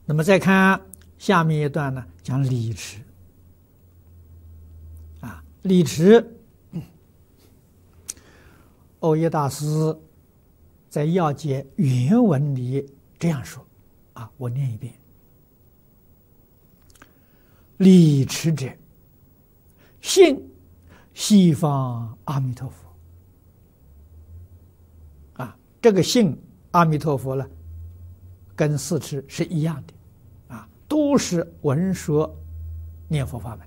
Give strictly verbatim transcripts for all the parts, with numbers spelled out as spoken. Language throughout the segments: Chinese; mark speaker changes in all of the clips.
Speaker 1: 那么再看下面一段呢，讲礼持。啊，礼持，耦耶大师在要解原文里这样说，啊，我念一遍：礼持者，信西方阿弥陀佛。啊，这个信阿弥陀佛呢，跟四持是一样的，啊，都是闻说念佛法门。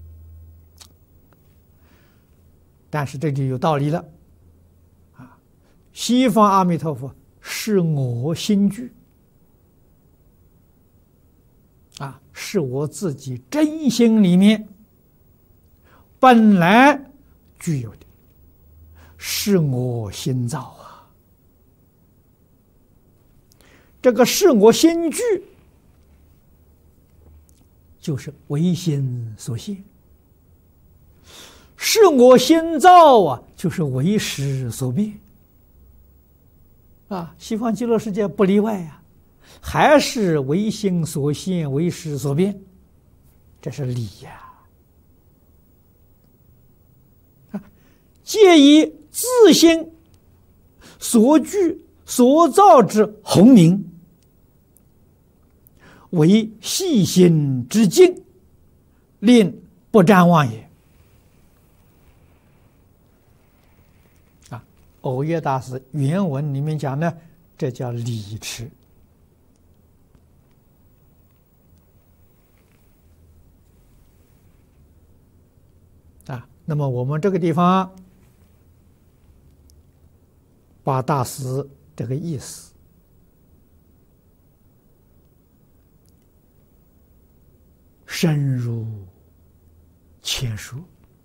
Speaker 1: 但是这就有道理了，啊，西方阿弥陀佛是我心具，啊，是我自己真心里面本来具有的，是我心造啊。这个是我心具，就是唯心所现。是我心造啊，就是唯识所变啊。西方极乐世界不例外啊，还是唯心所现，唯识所变，这是理呀、啊。借以自心所具所造之宏名，为细心之境，令不瞻望也。耦耶大师原文里面讲呢，这叫礼持。啊，那么我们这个地方把大师这个意思深入浅出，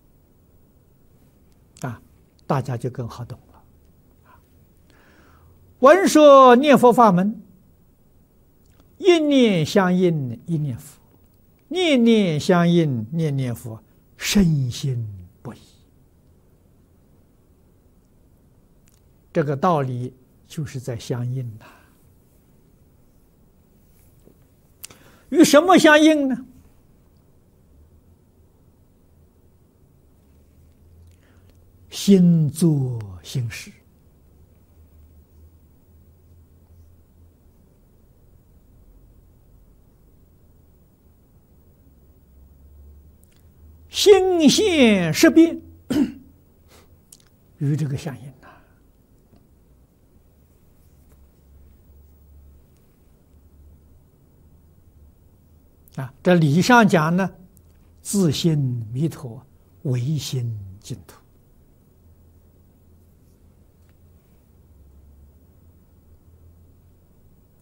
Speaker 1: 啊，大家就更好懂了。闻说念佛法门，一念相应一念佛，念念相应念念佛，深信不疑。这个道理就是在相应的。与什么相应呢？心作心事。心现识变，与这个相应呐。啊，这理上讲呢，自心弥陀，唯心净土。